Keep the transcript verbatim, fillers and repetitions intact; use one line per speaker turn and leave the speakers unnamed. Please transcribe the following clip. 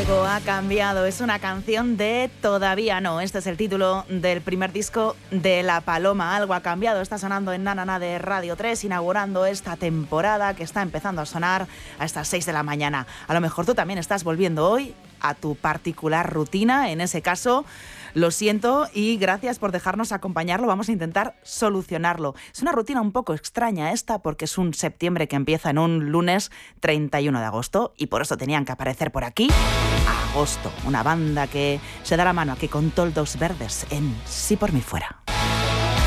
Algo ha cambiado, es una canción de Todavía no. Este es el título del primer disco de La Paloma. Algo ha cambiado, está sonando en Na Na Na de Radio tres, inaugurando esta temporada que está empezando a sonar a estas seis de la mañana. A lo mejor tú también estás volviendo hoy a tu particular rutina. En ese caso, lo siento y gracias por dejarnos acompañarlo. Vamos a intentar solucionarlo. Es una rutina un poco extraña esta porque es un septiembre que empieza en un lunes treinta y uno de agosto y por eso tenían que aparecer por aquí Agosto, una banda que se da la mano aquí con Toldos Verdes en Si por mí fuera.